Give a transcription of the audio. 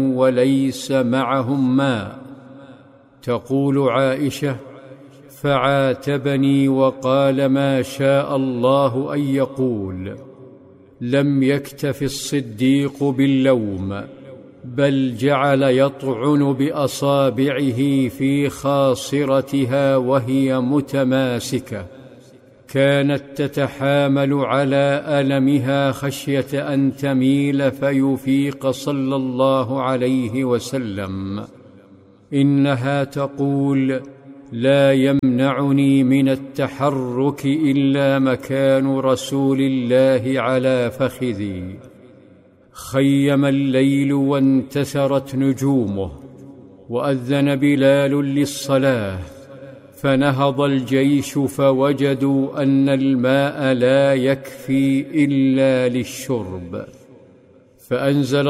وليس معهم ماء. تقول عائشة: فعاتبني وقال ما شاء الله أن يقول. لم يكتف الصديق باللوم، بل جعل يطعن بأصابعه في خاصرتها وهي متماسكة. كانت تتحامل على ألمها خشية أن تميل فيفيق صلى الله عليه وسلم. إنها تقول: لا يمنعني من التحرك إلا مكان رسول الله على فخذي. خيم الليل وانتثرت نجومه، وأذن بلال للصلاة، فنهض الجيش فوجدوا أن الماء لا يكفي إلا للشرب، فأنزل